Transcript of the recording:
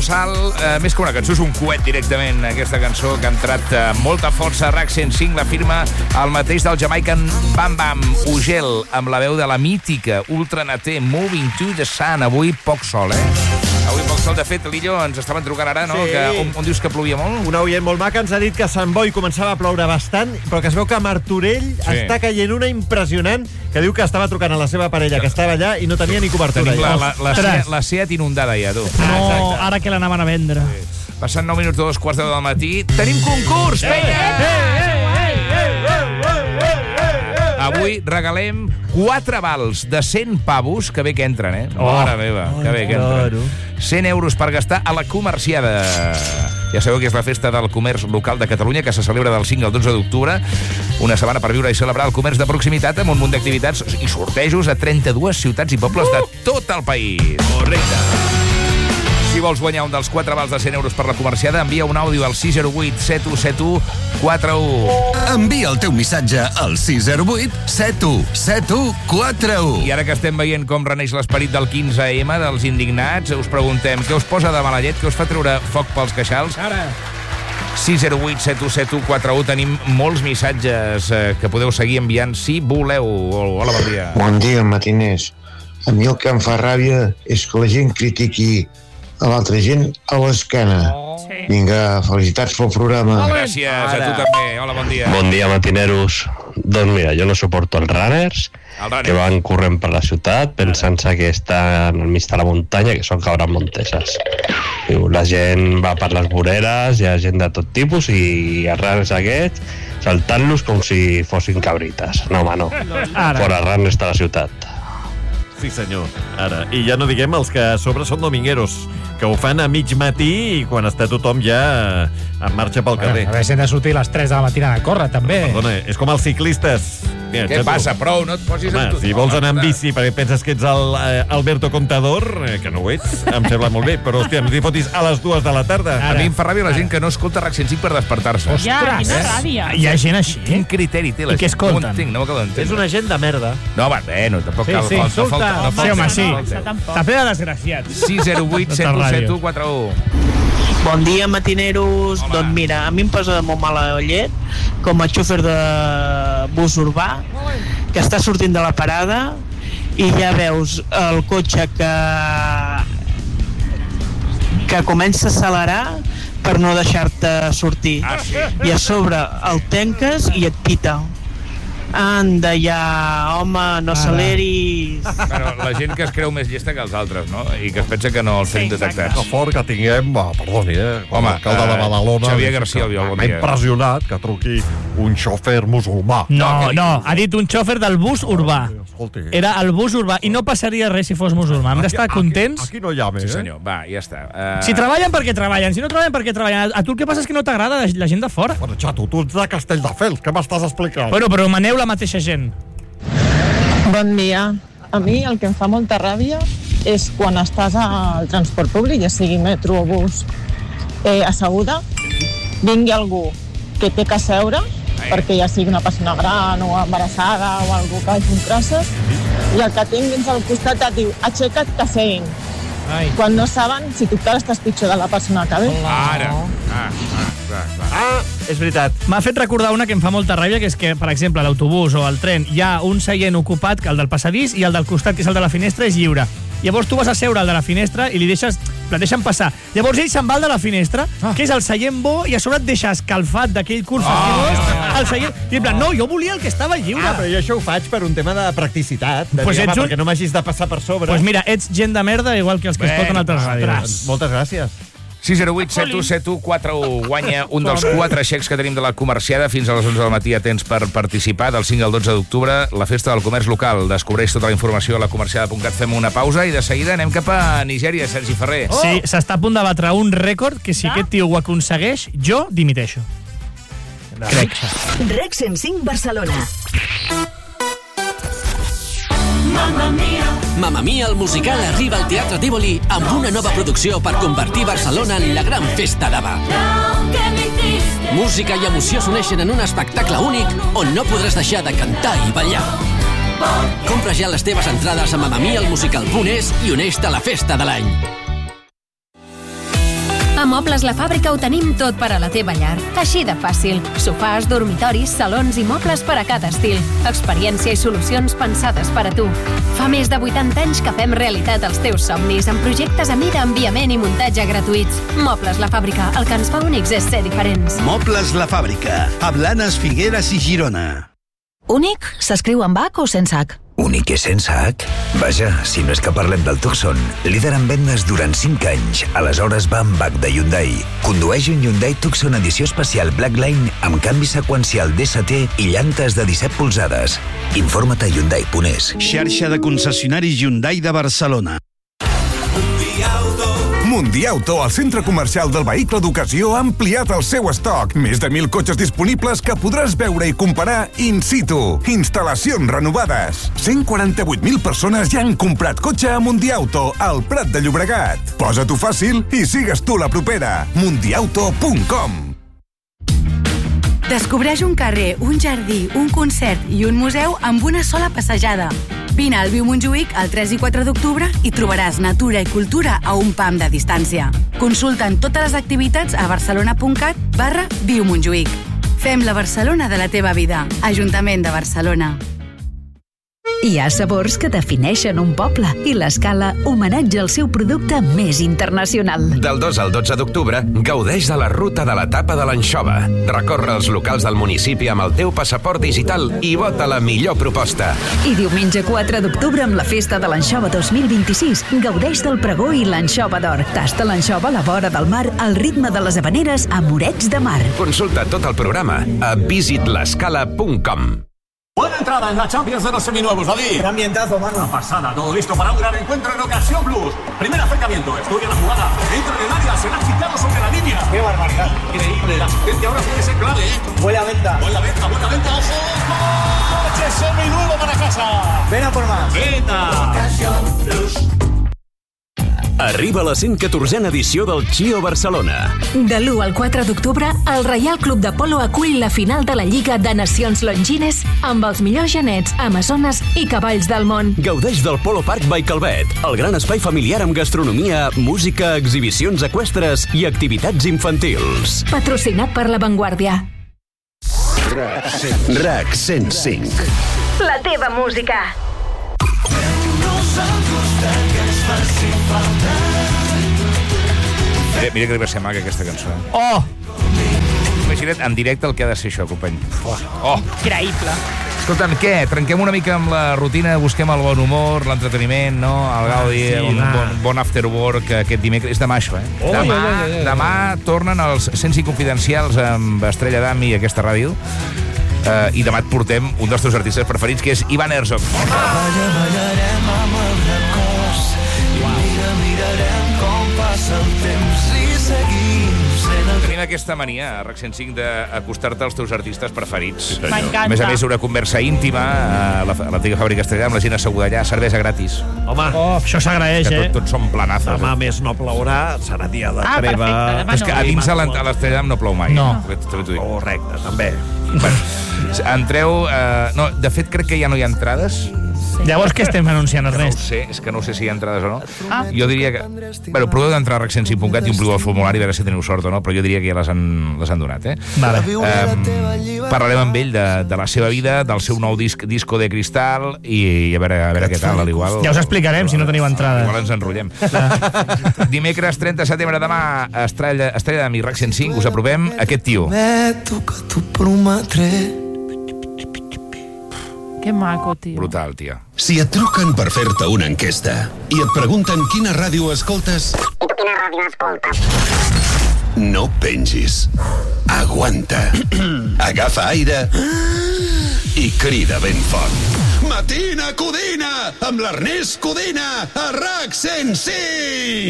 Colossal, més que una cançó, és un coet directament, aquesta cançó que ha entrat amb molta força a RAC 105, la firma el mateix del Jamaican Bam Bam Ugel, amb la veu de la mítica Ultra Naté, Moving to the Sun. Avui poc sol, Avui poc sol. De fet, Lillo, ens estaven trucant ara, no? Sí. Que, on dius que plovia molt? Una oient molt maca ens ha dit que a Sant Boi començava a ploure bastant, però que es veu que a Martorell està caient una impressionant, que diu que estava trucant a la seva parella, que estava allà i no tenia ni cobertura. Tenim la Seat inundada ja, tu. No, ara que l'anaven a vendre. Sí. Passant 9 minuts de 2:15 del matí, tenim concurs! Vinga! Avui regalem 4 vals de 100 pavos, que bé que entren, Mare meva, que bé que entren. 100 euros per gastar a la Comerciada. Ja sabeu que és la festa del comerç local de Catalunya, que se celebra del 5 al 12 d'octubre. Una setmana per viure i celebrar el comerç de proximitat amb un munt d'activitats i sortejos a 32 ciutats i pobles de tot el país. Correcte. Si vols guanyar un dels 4 vals de 100 euros per la Comerciada, envia un àudio al 608 7171 41. Envia el teu missatge al 608 71 71 41. I ara que estem veient com reneix l'esperit del 15M, dels indignats, us preguntem què us posa de mala llet, què us fa treure foc pels queixals? Ara. 608 7171 41. Tenim molts missatges que podeu seguir enviant si voleu. Hola, bon dia. Bon dia, matiners. A mi el que em fa ràbia és que la gent critiqui a l'altra gent a l'esquena. Sí. Vinga, felicitats pel programa. Gràcies, a tu també. Hola, bon dia. Bon dia, matineros. Doncs mira, jo no suporto els runners que van corrent per la ciutat pensant-se que estan al mig de la muntanya, que són cabres monteses. La gent va per les voreres, hi ha gent de tot tipus i els runners aquests saltant-los com si fossin cabrites. No, home, no. Fora runners de la ciutat. Sí, senyor. Ara. I ja no diguem els que a sobre són domingueros, que ho fan a mig matí i quan està tothom ja en marxa pel carrer. A veure si hem de sortir a les 3 de la matina a córrer, també. Perdona, és com els ciclistes. Mira, Què passa? Prou, no et posis amb tu. Si vols anar amb bici perquè penses que ets el Alberto Contador, que no ho ets, em sembla molt bé, però, hòstia, no t'hi fotis a les 2 de la tarda. A mi em fa ràbia la gent que no escolta RAC 105 per despertar-se. Ja, quina ràbia. Hi ha gent així? Quin criteri té la I què gent? escolten? No ho entenc, no ho acabo d'entendre. És una gent de merda. No, va, bueno, tampoc cal. Sí, insulta. Sí, home, sí. Tampoc. T'ha fet desgraciat. 608 7171 41. Bon dia, matineros. Hola. Doncs mira, a mi em posa de molt mala llet com a xòfer de bus urbà que està sortint de la parada i ja veus el cotxe que comença a accelerar per no deixar-te sortir. Sí. I a sobre el tanques i et pita. Anda ja, home, no acceleris. Però la gent que es creu més llesta que els altres, no? I que es pensa que no els tenim detectats. Que fort que tinguem, perdoni, Home, l'alcalde de Badalona. Xavier García Albiol, bon dia. M'ha impressionat que truqui un xòfer musulmà. No, ha dit un xòfer del bus urbà. Escolti. Era el bus urbà i no passaria res si fos musulmà. Hem d'estar contents. Aquí no llame, Sí, senyor. Va, ja està. Si treballen, perquè treballen. Si no treballen, perquè treballen. A tu el que passa és que no t'agrada la gent de fora. Bueno, xato, tu ets de Castelldefels, què m'estàs explicant? Bueno, però maneu la mateixa gent. Bon dia. A mi el que em fa molta ràbia és quan estàs al transport públic, ja sigui metro o bus, asseguda, vingui algú que té que seure, perquè ja sigui una persona gran o embarassada o algú que hagi un crosses, i el que tinguis al costat et diu aixeca't que seguin. Quan no saben si tu encara estàs pitjor de la persona que ve. Ara. És veritat. M'ha fet recordar una que em fa molta ràbia, que és que, per exemple, a l'autobús o al tren hi ha un seient ocupat, el del passadís, i el del costat, que és el de la finestra, és lliure. Llavors tu vas a seure al de la finestra i el deixen passar. Llavors ell se'n va al de la finestra, que és el seient bo, i a sobre et deixa escalfat d'aquell curs fastigós el seient. I en plan, no, jo volia el que estava lliure. Però jo això ho faig per un tema de practicitat. De Pues dir, ets perquè no m'hagis de passar per sobre. Pues mira, ets gent de merda, igual que els que escolten altres ràdios. Moltes gràcies. 608 7171 41. Guanya un dels 4 xecs que tenim de la Comerciada. Fins a les 11 del matí a temps per participar. Del 5 al 12 d'octubre, la festa del comerç local. Descobreix tota la informació a lacomerciada.cat. Fem una pausa i de seguida anem cap a Nigèria, Sergi Ferrer. Sí, s'està a punt de batre un rècord que si aquest tio ho aconsegueix, jo dimiteixo. Crec. RAC 105 Barcelona. Mamma Mia, el musical arriba al Teatre Tívoli amb una nova producció per convertir Barcelona en la gran festa d'Ava. Música i emoció s'uneixen en un espectacle únic on no podràs deixar de cantar i ballar. Compra ja les teves entrades a mamamialmusical.es i uneix-te a la festa de l'any. A Mobles La Fàbrica ho tenim tot per a la teva llar. Així de fàcil. Sofàs, dormitoris, salons i mobles per a cada estil. Experiència i solucions pensades per a tu. Fa més de 80 anys que fem realitat els teus somnis amb projectes a mida, enviament i muntatge gratuïts. Mobles La Fàbrica. El que ens fa únics és ser diferents. Mobles La Fàbrica. A Blanes, Figueres i Girona. Únic s'escriu amb H o sense H? Únic i sense H? Vaja, si no és que parlem del Tucson, líder en vendes durant 5 anys. Aleshores va amb H de Hyundai. Condueix un Hyundai Tucson edició especial Blackline amb canvi seqüencial DST i llantes de 17 polzades. Informa't a Hyundai.es. Xarxa de concessionaris Hyundai de Barcelona. Mundiauto, el centre comercial del vehicle d'ocasió, ha ampliat el seu estoc. Més de 1.000 cotxes disponibles que podràs veure i comparar in situ. Instal·lacions renovades. 148.000 persones ja han comprat cotxe a Mundiauto, al Prat de Llobregat. Posa-t'ho fàcil i sigues tu la propera. Mundiauto.com. Descobreix un carrer, un jardí, un concert i un museu amb una sola passejada. Vine al Viu Montjuïc el 3 i 4 d'octubre i trobaràs natura i cultura a un pam de distància. Consulta'n totes les activitats a barcelona.cat/Viu Montjuïc. Fem la Barcelona de la teva vida. Ajuntament de Barcelona. Hi ha sabors que defineixen un poble i l'Escala homenatja el seu producte més internacional. Del 2 al 12 d'octubre, gaudeix de la ruta de la tapa de l'anxova. Recorre els locals del municipi amb el teu passaport digital i vota la millor proposta. I diumenge 4 d'octubre, amb la Festa de l'Anxova 2026, gaudeix del pregó i l'anxova d'or. Tasta l'anxova a la vora del mar al ritme de les habaneres a Morets de Mar. Consulta tot el programa a visitlescala.com. Buena entrada en la Champions de los seminuevos, David. Qué ambientazo, mano. Una pasada, todo listo para un gran encuentro en Ocasión Plus. Primer acercamiento, estudia la jugada, entra en el área, se la ha quitado sobre la línea. Qué barbaridad. Increíble, la asistencia ahora tiene que ser clave, ¿eh? Buena venta. Buena venta, ojo. ¡Coche seminuevo para casa! Ven a por más. Venta. Ocasión Plus. Arriba la 114a edició del Chio Barcelona. De l'1 al 4 d'octubre, el Reial Club de Polo acull la final de la Lliga de Nacions Longines amb els millors genets, amazones i cavalls del món. Gaudeix del Polo Park by Calvet, el gran espai familiar amb gastronomia, música, exhibicions eqüestres i activitats infantils. Patrocinat per La Vanguardia. RAC 105. La teva música. Mira que deu ser maca aquesta cançó. Oh! Imagina't en directe el que ha de ser això, company. Oh! Increïble. Escolta'm, què? Trenquem una mica amb la rutina, busquem el bon humor, l'entreteniment, no? El gaudi, un bon after work aquest dimecres. És demà, això, eh? Demà tornen els 105 confidencials amb Estrella Damm i aquesta ràdio. I demà et portem un dels teus artistes preferits, que és Ivan Herzog. Ballarem amb els records i mirarem com passa el temps i seguim sent el... Tenim aquesta mania, a RAC 105, d'acostar-te als teus artistes preferits. M'encanta. A més, una conversa íntima a l'antiga fàbrica Estrella, amb la gent asseguda allà, cervesa gratis. Home, això s'agraeix, que tots són planazos. Demà més no plourà, serà dia de treva. Perfecte, És que a dins a l'Estrella no plou mai. No. Correcte, també. Entreu... No, de fet, crec que ja no hi ha entrades. Llavors, què estem anunciant, Ernest? No ho sé, és que no sé si hi ha entrades o no. Jo diria que... Bueno, proveu d'entrar a RAC105.cat i ompliu el formulari a veure si teniu sort o no, però jo diria que ja les han donat, eh? Vale. Parlarem amb ell de la seva vida, del seu nou disco de cristal i a veure què tal, al igual. Ja us explicarem, si no teniu entrades. Igual ens enrotllem. Dimecres 30 de setembre, demà, Estrella Damm i RAC 105, us aprovem aquest tio. Prometo que t'ho prometré. Que maco, tio. Brutal, tia. Si et truquen per fer-te una enquesta i et pregunten quina ràdio escoltes... I tu quina ràdio escoltes? No pengis. Aguanta. Agafa aire i crida ben fort. Matina Codina, amb l'Ernest Codina, a RAC 105!